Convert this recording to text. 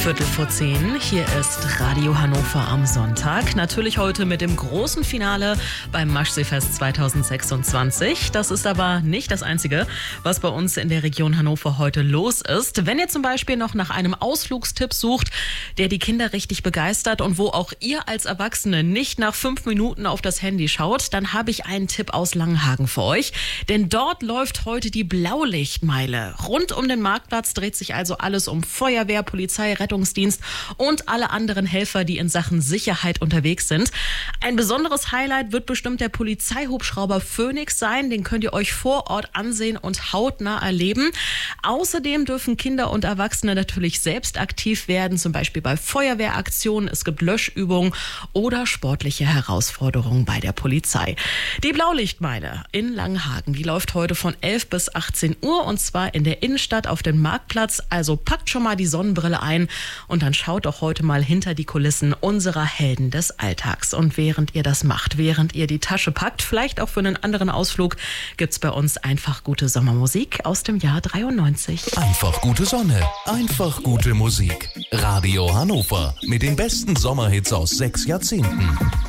9:15. Hier ist Radio Hannover am Sonntag. Natürlich heute mit dem großen Finale beim Maschseefest 2026. Das ist aber nicht das Einzige, was bei uns in der Region Hannover heute los ist. Wenn ihr zum Beispiel noch nach einem Ausflugstipp sucht, der die Kinder richtig begeistert und wo auch ihr als Erwachsene nicht nach 5 Minuten auf das Handy schaut, dann habe ich einen Tipp aus Langenhagen für euch. Denn dort läuft heute die Blaulichtmeile. Rund um den Marktplatz dreht sich also alles um Feuerwehr, Polizei, Rettungsdienst und alle anderen Helfer, die in Sachen Sicherheit unterwegs sind. Ein besonderes Highlight wird bestimmt der Polizeihubschrauber Phoenix sein. Den könnt ihr euch vor Ort ansehen und hautnah erleben. Außerdem dürfen Kinder und Erwachsene natürlich selbst aktiv werden, zum Beispiel bei Feuerwehraktionen. Es gibt Löschübungen oder sportliche Herausforderungen bei der Polizei. Die Blaulichtmeile in Langenhagen, die läuft heute von 11 bis 18 Uhr und zwar in der Innenstadt auf dem Marktplatz. Also packt schon mal die Sonnenbrille ein und dann schaut doch heute mal hinter die Kulissen unserer Helden des Alltags. Und während ihr das macht, während ihr die Tasche packt, vielleicht auch für einen anderen Ausflug, gibt's bei uns einfach gute Sommermusik aus dem Jahr 93. Einfach gute Sonne, einfach gute Musik. Radio Hannover mit den besten Sommerhits aus 6 Jahrzehnten.